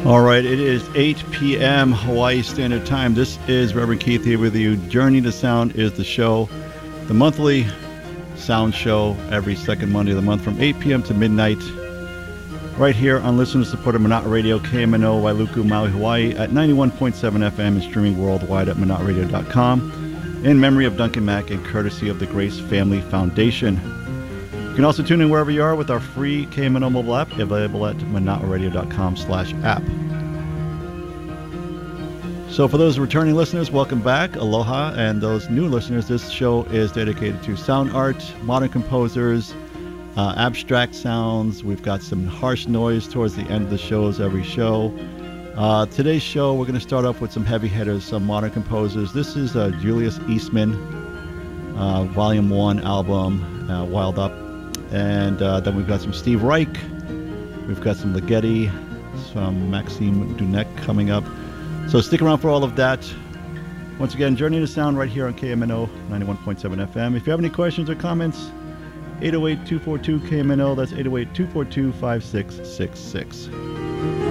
All right, it is 8 p.m. Hawaii Standard Time. This is Reverend Keith here with you. Journey to Sound is the show, the monthly sound show every second Monday of the month from 8 p.m. to midnight, right here on listener-supported Mana'a Radio, KMNO, Wailuku, Maui, Hawaii, at 91.7 FM and streaming worldwide at mana'aradio.com, in memory of Duncan Mack and courtesy of the Grace Family Foundation. You can also tune in wherever you are with our free KMNO mobile app, available at mana'aradio.com/app. So for those returning listeners, welcome back, aloha, and those new listeners, this show is dedicated to sound art, modern composers, abstract sounds. We've got some harsh noise towards the end of the shows, every show. Today's show, we're going to start off with some heavy hitters, some modern composers. This is Julius Eastman, Volume 1 album, Wild Up. And then we've got some Steve Reich. We've got some Ligeti, some Maxime Dunek coming up. So stick around for all of that. Once again, Journey to Sound right here on KMNO 91.7 FM. If you have any questions or comments, 808-242-KMNO. That's 808-242-5666.